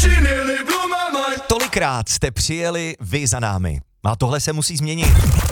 Tolikrát jste přijeli vy za námi. A tohle se musí změnit.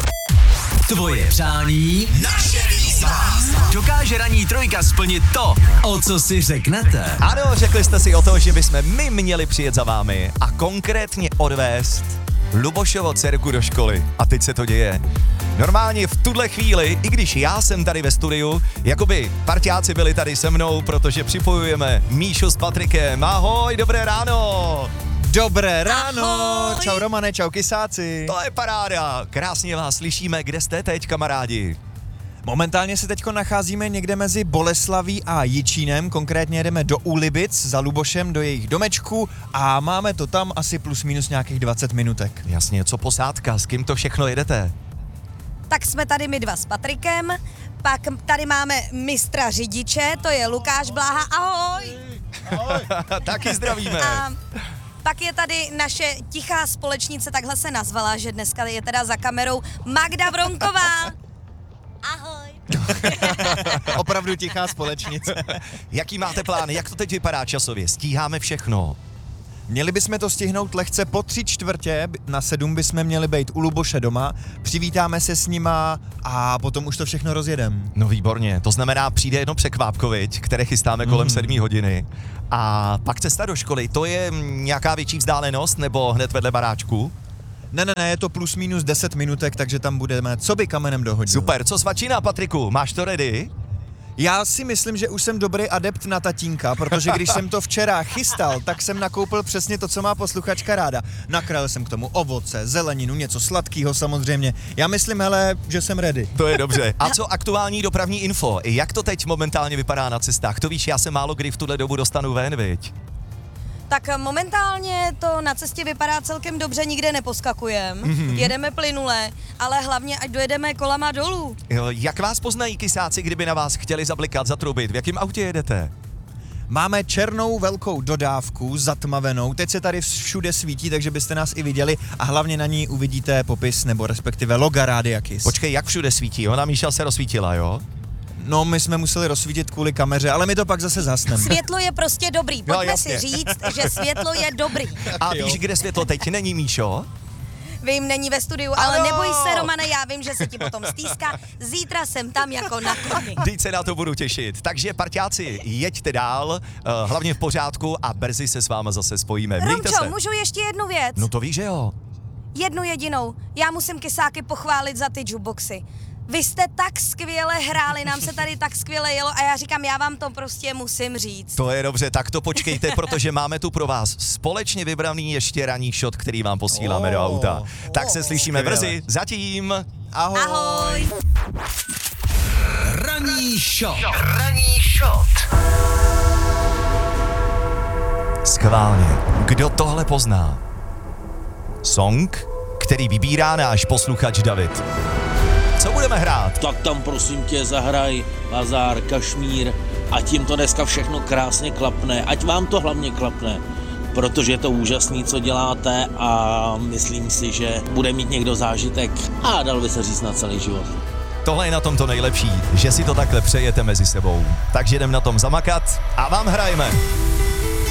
Tvoje přání, naše výzva. Dokáže ranní trojka splnit to, o co si řeknete? Ano, řekli jste si o to, že bychom my měli přijet za vámi a konkrétně odvést Lubošovo dcerku do školy. A teď se to děje. Normálně v tuhle chvíli, i když já jsem tady ve studiu, jakoby parťáci byli tady se mnou, protože připojujeme Míšu s Patrikem. Ahoj, dobré ráno! Dobré ráno, Ahoj. Čau Romane, čau kysáci. To je paráda, krásně vás slyšíme, kde jste teď, kamarádi? Momentálně se teďko nacházíme někde mezi Boleslaví a Jičínem, konkrétně jedeme do Úlibic za Lubošem do jejich domečku a máme to tam asi plus minus nějakých 20 minutek. Jasně, co posádka, s kým to všechno jedete? Tak jsme tady my dva s Patrikem, pak tady máme mistra řidiče, to je Lukáš Bláha, ahoj! Taky zdravíme. A pak je tady naše tichá společnice, takhle se nazvala, že dneska je teda za kamerou Magda Vronková. Ahoj. Opravdu tichá společnice. Jaký máte plány, jak to teď vypadá časově? Stíháme všechno. Měli bychom to stihnout lehce po 3/4, na 7 bychom měli být u Luboše doma, přivítáme se s nima a potom už to všechno rozjedem. No výborně, to znamená přijde jedno překvápkoviť, které chystáme kolem 7 hodiny. A pak cesta do školy, to je nějaká větší vzdálenost nebo hned vedle baráčku? Ne, je to plus minus 10 minutek, takže tam budeme co by kamenem dohodil. Super, co svačíná, Patriku, máš to ready? Já si myslím, že už jsem dobrý adept na tatínka, protože když jsem to včera chystal, tak jsem nakoupil přesně to, co má posluchačka ráda. Nakrájel jsem k tomu ovoce, zeleninu, něco sladkého samozřejmě. Já myslím, hele, že jsem ready. To je dobře. A co aktuální dopravní info? Jak to teď momentálně vypadá na cestách? To víš, já se málo kdy v tuhle dobu dostanu ven, viď? Tak momentálně to na cestě vypadá celkem dobře, nikde neposkakujeme, jedeme plynule, ale hlavně ať dojedeme kolama dolů. Jo, jak vás poznají kysáci, kdyby na vás chtěli zablikat, zatrubit? V jakém autě jedete? Máme černou velkou dodávku, zatmavenou, teď se tady všude svítí, takže byste nás i viděli a hlavně na ní uvidíte popis nebo respektive loga Rádia Kiss. Počkej, jak všude svítí? Ona Míša se rozsvítila, jo? No, my jsme museli rozsvítit kvůli kameře, ale my to pak zase zhasneme. Světlo je prostě dobrý, pojďme jasně. si říct, že světlo je dobrý. A víš, kde světlo teď není, Míšo? Vím, není ve studiu, ale neboj se, Romane, já vím, že se ti potom stýská. Zítra jsem tam jako na koni. Teď se na to budu těšit. Takže parťáci, jeďte dál, hlavně v pořádku a brzy se s váma zase spojíme. Mějte Romčo, se. můžu ještě jednu věc? No to víš, že jo? Jednu jedinou. Já musím kysáky pochválit za ty jukeboxy. Vy jste tak skvěle hráli, nám se tady tak skvěle jelo a já říkám, já vám to prostě musím říct. To je dobře, tak to počkejte, protože máme tu pro vás společně vybraný ještě ranní shot, který vám posíláme do auta. Tak se slyšíme skvěle. brzy. Zatím. Ahoj. Ahoj. Ranní shot. Schválně. Kdo tohle pozná? Song, který vybírá náš posluchač David. Co budeme hrát? Tak tam prosím tě zahraj Bazár, Kašmír, ať jim to dneska všechno krásně klapne, ať vám to hlavně klapne, protože je to úžasný, co děláte a myslím si, že bude mít někdo zážitek a dal by se říct na celý život. Tohle je na tom to nejlepší, že si to takhle přejete mezi sebou. Takže jdem na tom zamakat a vám hrajeme.